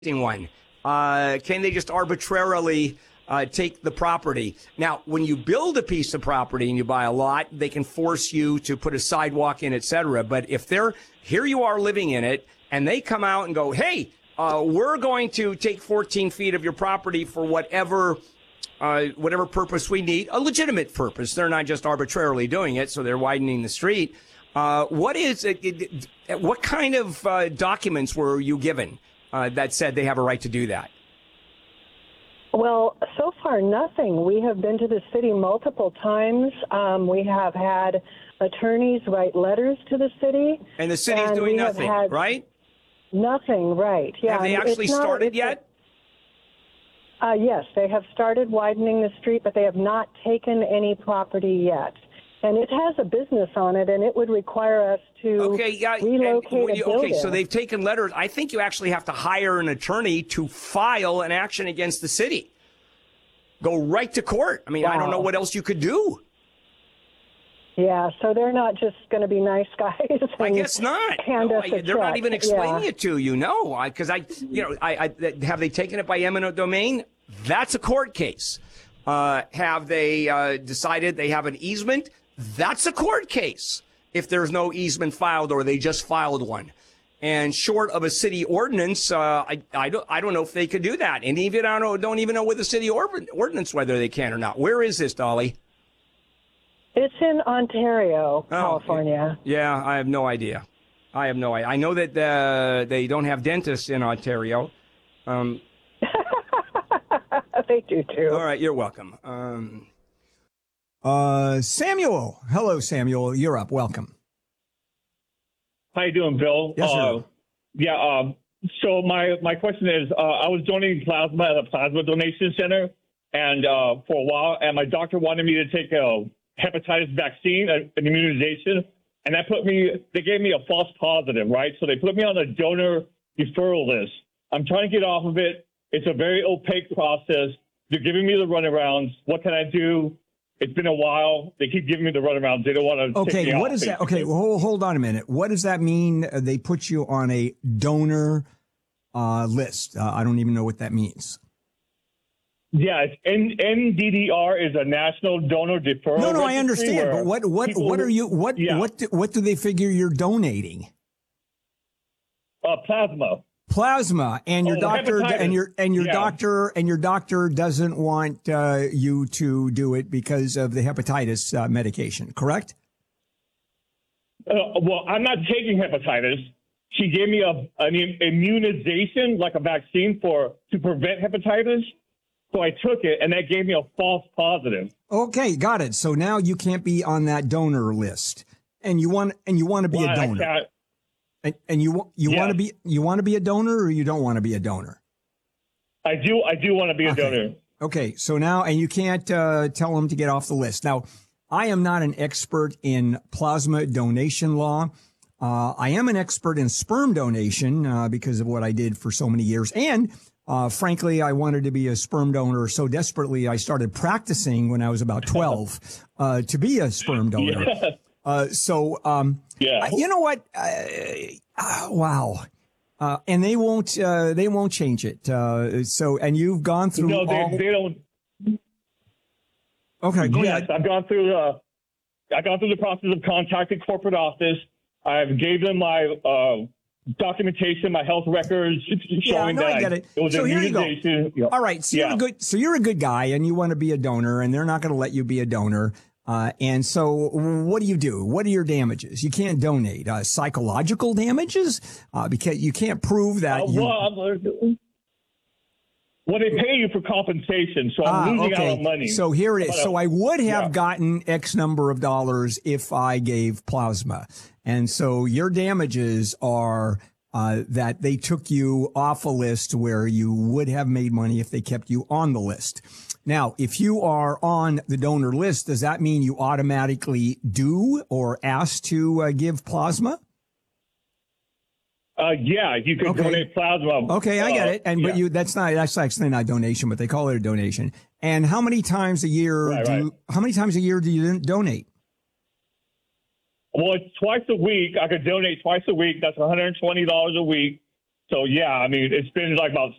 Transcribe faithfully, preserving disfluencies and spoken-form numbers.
one. Uh, can they just arbitrarily uh, take the property? Now, when you build a piece of property and you buy a lot, they can force you to put a sidewalk in, et cetera. But if they're here, you are living in it, and they come out and go, hey, uh, we're going to take fourteen feet of your property for whatever uh, whatever purpose we need, a legitimate purpose. They're not just arbitrarily doing it, so they're widening the street. Uh, what is it, it, it, what kind of uh, documents were you given Uh, that said they have a right to do that? Well, so far, nothing. We have been to the city multiple times. Um, we have had attorneys write letters to the city. And the city's and doing we have nothing, had right? Nothing, right. Yeah. Have they and actually it's not- started it's- yet? Uh, yes, they have started widening the street, but they have not taken any property yet. And it has a business on it, and it would require us to Okay, yeah, and relocate when you- a building. okay, so they've taken letters. I think you actually have to hire an attorney to file an action against the city. Go right to court. I mean, I don't know Wow. what else you could do. Yeah, so they're not just going to be nice guys. I and guess not. Hand No, us I- a they're not check. even explaining Yeah. it to you. No, because I, you know, I, I have they taken it by eminent domain? That's a court case. Uh, have they uh, decided they have an easement? That's a court case. If there's no easement filed or they just filed one. And short of a city ordinance, uh, I, I, don't, I don't know if they could do that. And even I don't, don't even know with the city or, ordinance whether they can or not. Where is this, Dolly? It's in Ontario, Oh, California. Yeah, I have no idea. I have no idea. I know that uh, they don't have dentists in Ontario. Um, They do, too. all right, you're welcome. Um, Uh, Samuel. Hello, Samuel. You're up. Welcome. How you doing, Bill? Yes, sir. Uh, yeah. Um, so my my question is, uh, I was donating plasma at a plasma donation center, and uh, for a while, and my doctor wanted me to take a hepatitis vaccine, a, an immunization, and that put me. They gave me a false positive, right? So they put me on a donor deferral list. I'm trying to get off of it. It's a very opaque process. They're giving me the runarounds. What can I do? It's been a while. They keep giving me the runaround. They don't want to. Okay, take me what off, is that? basically. Okay, well, hold, hold on a minute. What does that mean? Uh, They put you on a donor uh, list. Uh, I don't even know what that means. Yeah, it's N- N D D R is a national donor deferral. No, no, I registry understand. where But what, what, people- what are you? What, Yeah. what, do, what do they figure you're donating? Uh, plasma. Plasma, and your Oh, doctor, hepatitis. and your and your Yeah. doctor, and your doctor doesn't want uh, you to do it because of the hepatitis uh, medication. Correct? Uh, well, I'm not taking hepatitis. She gave me a an immunization, like a vaccine for to prevent hepatitis. So I took it, and that gave me a false positive. Okay, got it. So now you can't be on that donor list, and you want and you want to be Why a I donor, can't- and, and you want you Yes. want to be you want to be a donor, or you don't want to be a donor. I do. I do want to be a Okay. donor. Okay, so now and you can't uh, tell them to get off the list. Now, I am not an expert in plasma donation law. Uh, I am an expert in sperm donation uh, because of what I did for so many years, and uh, frankly, I wanted to be a sperm donor so desperately I started practicing when I was about twelve uh, to be a sperm donor. Yeah. Uh, so, um, Yeah. you know what? Uh, uh, wow. Uh, and they won't, uh, they won't change it. Uh, so, and you've gone through No, they, all. they don't. Okay, go Yes, ahead. I've gone through the. I gone through the process of contacting corporate office. I've gave them my uh, documentation, my health records, showing no, that I get it. was So an here you go. immunization. Yeah. All right. So Yeah. you're a good, so you're a good guy and you want to be a donor and they're not going to let you be a donor. Uh, and so what do you do? What are your damages? You can't donate. Uh, psychological damages? Uh, because you can't prove that Uh, you. well, I'm- well, they pay you for compensation, so I'm Ah, losing okay. out on money. So here it is. But, uh, So I would have yeah. gotten X number of dollars if I gave plasma. And so your damages are uh, that they took you off a list where you would have made money if they kept you on the list. Now, if you are on the donor list, does that mean you automatically do or ask to uh, give plasma? Uh, yeah, you could Okay. donate plasma. Okay, I get Uh, it. And yeah. but you that's not that's actually not a donation, but they call it a donation. And how many times a year Right, do right. you, how many times a year do you donate? Well, it's twice a week. I could donate twice a week. That's one hundred twenty dollars a week. So yeah, I mean, it's been like about